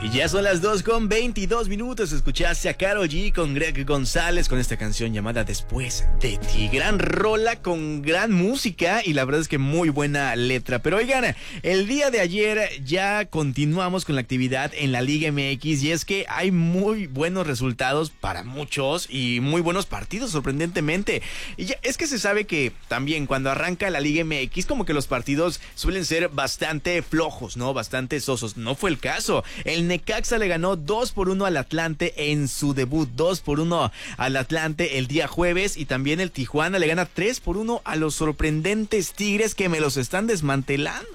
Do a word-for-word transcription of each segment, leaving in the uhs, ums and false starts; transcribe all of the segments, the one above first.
Y ya son las dos con veintidós minutos. Escuchaste a Karol G con Greg González con esta canción llamada Después de ti. Gran rola con gran música y la verdad es que muy buena letra. Pero oigan, el día de ayer ya continuamos con la actividad en la Liga M X y es que hay muy buenos resultados para muchos y muy buenos partidos, sorprendentemente. Y ya, es que se sabe que también cuando arranca la Liga M X como que los partidos suelen ser bastante flojos, ¿no? Bastante sosos. No fue el caso. El Necaxa le ganó dos por uno al Atlante en su debut, dos por uno al Atlante el día jueves, y también el Tijuana le gana tres por uno a los sorprendentes Tigres que me los están desmantelando.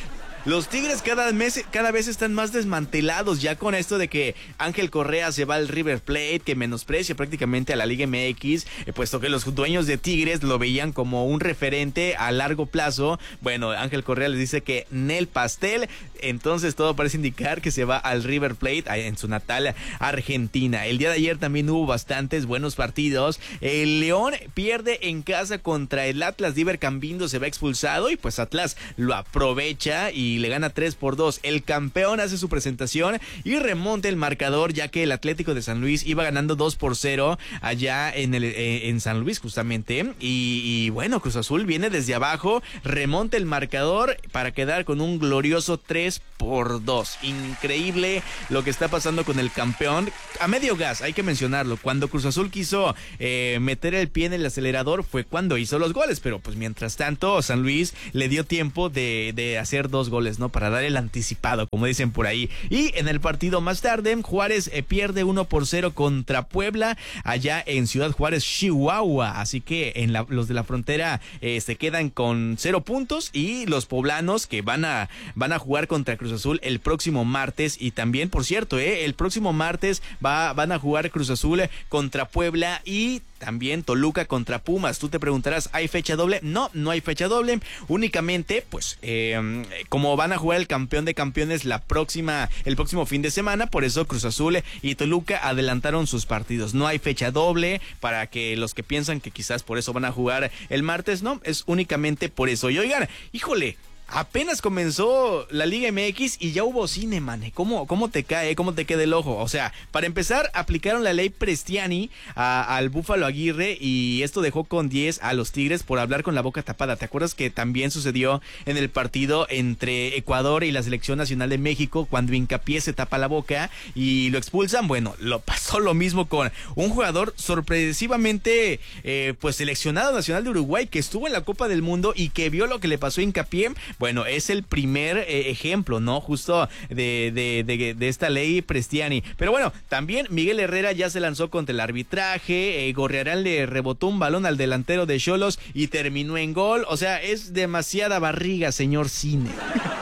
Los Tigres cada mes, cada vez están más desmantelados ya con esto de que Ángel Correa se va al River Plate, que menosprecia prácticamente a la Liga M X, eh, puesto que los dueños de Tigres lo veían como un referente a largo plazo. Bueno, Ángel Correa les dice que Nel pastel, entonces todo parece indicar que se va al River Plate en su natal Argentina. El día de ayer también hubo bastantes buenos partidos. El León pierde en casa contra el Atlas, Diver Cambindo se va expulsado y pues Atlas lo aprovecha y le gana tres por dos. El campeón hace su presentación y remonta el marcador, ya que el Atlético de San Luis iba ganando dos por cero allá en el eh, en San Luis justamente, y, y bueno, Cruz Azul viene desde abajo, remonta el marcador para quedar con un glorioso tres por dos. Increíble lo que está pasando con el campeón a medio gas, hay que mencionarlo. Cuando Cruz Azul quiso eh, meter el pie en el acelerador fue cuando hizo los goles, pero pues mientras tanto San Luis le dio tiempo de, de hacer dos goles, ¿no? Para dar el anticipado, como dicen por ahí. Y en el partido más tarde, Juárez eh, pierde uno por cero contra Puebla, allá en Ciudad Juárez, Chihuahua. Así que en la, los de la frontera eh, se quedan con cero puntos, y los poblanos que van a, van a jugar contra Cruz Azul el próximo martes. Y también, por cierto, eh, el próximo martes va, van a jugar Cruz Azul contra Puebla y también Toluca contra Pumas. Tú te preguntarás, ¿hay fecha doble? No, no hay fecha doble. Únicamente, pues, eh, como van a jugar el campeón de campeones la próxima, el próximo fin de semana, por eso Cruz Azul y Toluca adelantaron sus partidos. No hay fecha doble para que los que piensan que quizás por eso van a jugar el martes, no, es únicamente por eso. Y oigan, híjole, apenas comenzó la Liga M X y ya hubo cine, man. ¿Cómo, cómo te cae? ¿Cómo te queda el ojo? O sea, para empezar, aplicaron la ley Prestiani a, al Búfalo Aguirre, y esto dejó con diez a los Tigres por hablar con la boca tapada. ¿Te acuerdas que también sucedió en el partido entre Ecuador y la Selección Nacional de México, cuando Hincapié se tapa la boca y lo expulsan? Bueno, lo pasó lo mismo con un jugador sorpresivamente eh, pues seleccionado nacional de Uruguay, que estuvo en la Copa del Mundo y que vio lo que le pasó a Hincapié. Bueno, es el primer eh, ejemplo, ¿no? Justo de, de, de, de esta ley Prestiani. Pero bueno, también Miguel Herrera ya se lanzó contra el arbitraje. Eh, Gorriarán le rebotó un balón al delantero de Xolos y terminó en gol. O sea, es demasiada barriga, señor Cine.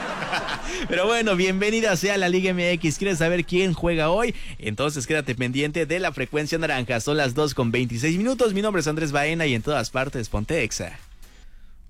Pero bueno, bienvenida sea la Liga M X. ¿Quieres saber quién juega hoy? Entonces quédate pendiente de la frecuencia naranja. Son las dos con veintiséis minutos. Mi nombre es Andrés Baena y en todas partes ponte Exa.